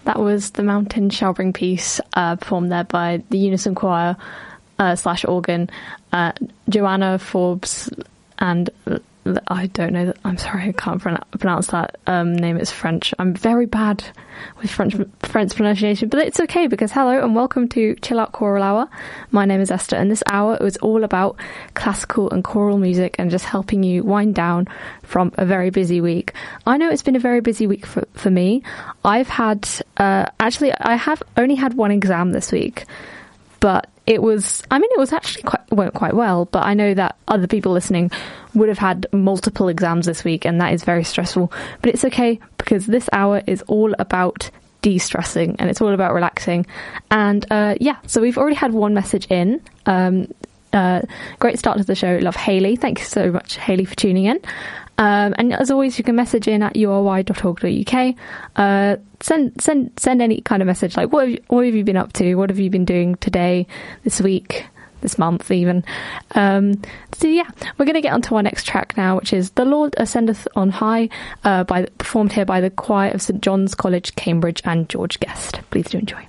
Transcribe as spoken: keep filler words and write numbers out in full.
That was The Mountain Shall Bring Peace, uh, performed there by the Unison Choir uh, slash organ, uh, Joanna Forbes, and I don't know, I'm sorry, I can't pronounce that um, name, it's French. I'm very bad with French French pronunciation, but it's okay because hello and welcome to Chill Out Choral Hour. My name is Esther, and this hour was all about classical and choral music and just helping you wind down from a very busy week. I know it's been a very busy week for, for me. I've had, uh, actually, I have only had one exam this week, but it was, I mean, it was actually quite, went quite well, but I know that other people listening would have had multiple exams this week, and that is very stressful. But it's okay, because this hour is all about de-stressing, and it's all about relaxing. And uh, yeah, so we've already had one message in. Um, uh, great start to the show. Love, Hayley. Thank you so much, Hayley, for tuning in. Um, and as always, you can message in at u r y dot org dot u k. Uh, send send send any kind of message, like what have you, what have you been up to? What have you been doing today, this week, this month, even? Um, so yeah, we're going to get onto our next track now, which is "The Lord Ascendeth on High," uh, by performed here by the choir of St John's College, Cambridge, and George Guest. Please do enjoy.